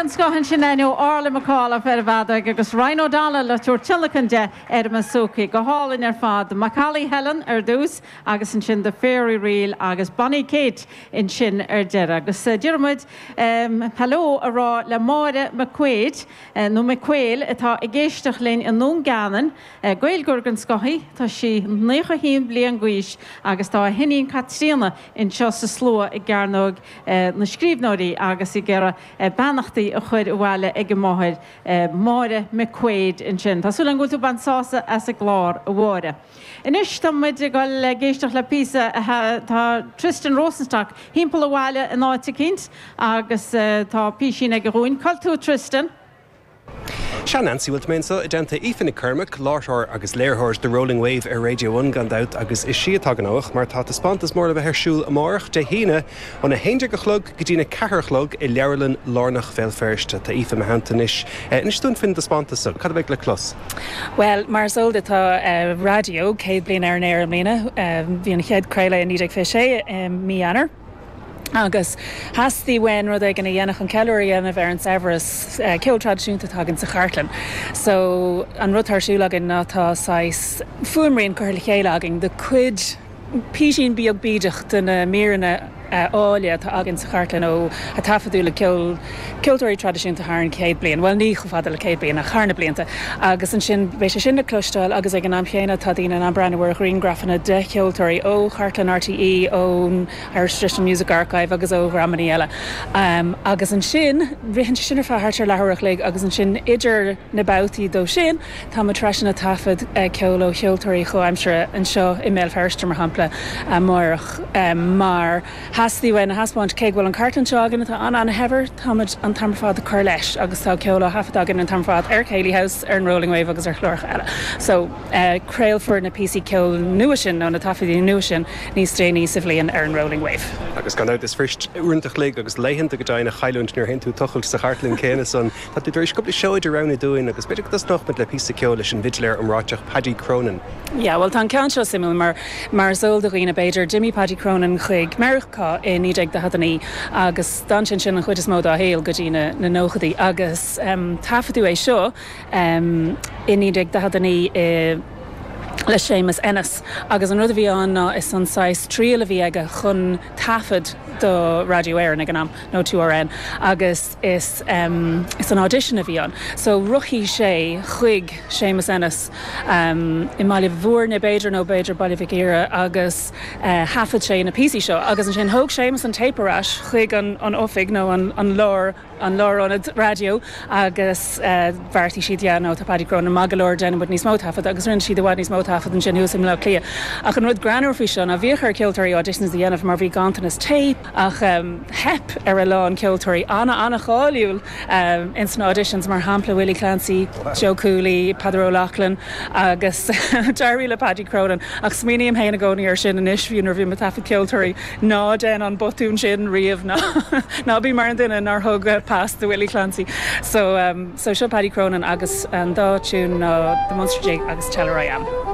an scohan sin enw orla macála fer bhadag agus Ryan O'Donnell le túr tilacande Masuki go hálinn fad Macaulay Helen dús agus an sin de Fairy Reel agus Bonnie Kate in sin deire agus Diarmuid hello ará le Máire McQuaid nó McQuail atá I ggéisteach linn an nún ganan Gaelgurgan scohi tá si 9 blian guis agus tá hinnín Catriona in seo sa slua I garnog na scríbnóirí agus I gera banachtaí a chuir bhile ag go máthir Máire McQuaid in sin. Tásúil an gúilú ban sása as a glár a bhre. Inis tá muid gáil géisteach le písa tá Tristan Rosenstock hímpel a bhile in áite cinnt agus tá písín ag roin. Call tú Tristan? Sean Nancy wilt mén so identa Ethan Kermick, Lárthór agus Léirthóir The Rolling Wave Radio 1 gandout agus is si atá ganóach mar tá spantas mór a bheit siúil amórach de híine an na héidir go chlog go dtína cetharchlog I leabharlann lárnach féilfeirste tá Ethan Mahantanis. Inistún fin de spantas so, cad bheith le clos? Well, mar solda tá radio, céad blian ar an air mlína, bhí an chead creile in nídig fé sé mí anar. Agus hasí wen rud ag gana dhéanach an ceirí an bhar an Severus ceol tradiisiúnta tagann sa chartlan. So an rud tarsúlagin nátá sais fuamraíonn chuir le chéilagin de cuid písín bíag bíideach den míranna ália tá agan sa chartlan ó a tafaú le ceoltóirí tradiisiúnta thar an céad blian. Well ní go fada le céad blian a charna blianta. Agus an sin bheith sé sin na clúisteáil agus ag an am chéanana tá dtíana an brandhar chuoin graffanna de ceoltóirí ó Chartlan RTE ón Irish Traditional Music Archive agus ó Ramani eile. Agus an sin rihann sin ar feartar lethúach le agus an sin idir na bouty dó sin tá ma treisina tafad ceol ó ceoltóirí choimsere an seo I mé fearste mar hampla marach mar hasí wen a haspáint cé bhfuil an cartlan seo agan tá an hever táid an tamfád chur leis agus tá ceola hafadagan an tamfád ar Cayley House ar an Rolling Wave agus ar chlór eile. So creaalfur na PC ceol nua sin nó na tafaí nua sin níos déanaí sa bhliain ar an Rolling Wave. Agus gan is first uintach le agus leihananta go dainna chaúint nuair hen tú tochail sa chartlan céine son tá tú dúirs cúpla seoid arána dúin agus beidir go nach mit le písa ceol leis an vidléir an ráteach Paddy Cronin. Yeah, well tá cean seo simú mar zolda riina beidir Jimmy Paddy Cronin chuig Mericá in níideag de hadaní agus dan sin an chuid is mód a héal go dtíine na nóchadaí agus tafaú é seo in níideag de hadaní le Seamus Ennis agus an rud a bhí an is an sais tríal a bhí aige chun tafad do Radio Air ag an am nó 2RN agus is an audition a bhí an. So ruchí sé chuig Seamus Ennis I máile bhór na beidir nó beidir bailihicíire agus hafad sé na PC seo agus an sin thóg Seamus an tapearás chuig an ofig nó an lár an radio agus bhartí siad deanó tá Paddy Cronin magalóir déanam bud níos mó tafad agus rinn siad bhhaid níos mó tafad an sin hús im le clia. Ach an rud granúir fao seo a bhíochar ceoltóirí auditions de dhéanamh mar bhí gantanas tape ach hep ar a lá an ceoltóirí anna cháiliúil in san auditions mar hampla Willie Clancy, Joe Cooley, Padro Lachlan agus Jerry le Paddy Cronin ach smíniam héna gcónaí ar sin an isfiún ar bhí me tafad ceoltóirí ná den an botún sin riamh ná bhí mar an duine nar thug past the Willie Clancy. So seo Paddy Cronin agus an dá tún the Monster Jig agus Tell Her I Am.